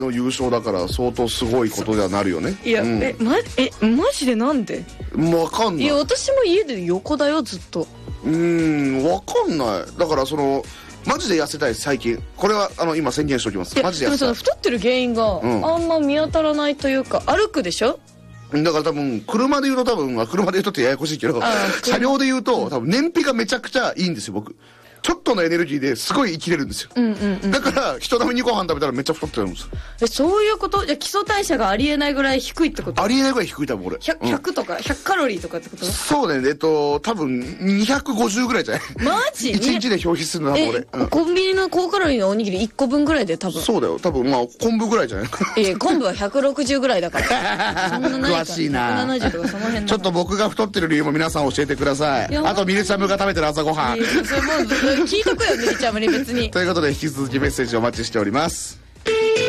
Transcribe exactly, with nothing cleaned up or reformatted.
の優勝だから相当すごいことにはなるよね。 いや、うん、えまえマジでなんで？ わかんない。 いや私も家で横だよずっと。 うーんわかんない。だからそのマジで痩せたい最近。これはあの今宣言しておきます。マジで痩せたい。 でもその太ってる原因があんま見当たらないというか、歩くでしょ。 だから多分車で言うと多分車で言うとってややこしいけど、車両で言うと多分燃費がめちゃくちゃいいんですよ僕。ちょっとのエネルギーですごい生きれるんですよ。うんうんうん、だから人並みにご飯食べたらめっちゃ太ってるんですよ。 えそういうこと？じゃあ基礎代謝がありえないぐらい低いってこと？ ありえないぐらい低い多分俺。 ひゃく, ひゃくとかひゃくカロリーとかってこと？ そうね。えっと多分にひゃくごじゅうぐらいじゃない？ マジ？ いちにちで消費するのは俺、 うん、コンビニの高カロリーのおにぎりいっこぶんぐらいで多分。 そうだよ多分。まあ昆布ぐらいじゃないかな。 いや昆布はひゃくろくじゅうぐらいだからそんなないか。 詳しいな。 ひゃくななじゅうとかその辺だ。 ちょっと僕が太ってる理由も皆さん教えてください。あとミルチャムが食べてる朝ごはん。いやそれもう聞いとくよミルチャムに別に。 ということで引き続きメッセージお待ちしております。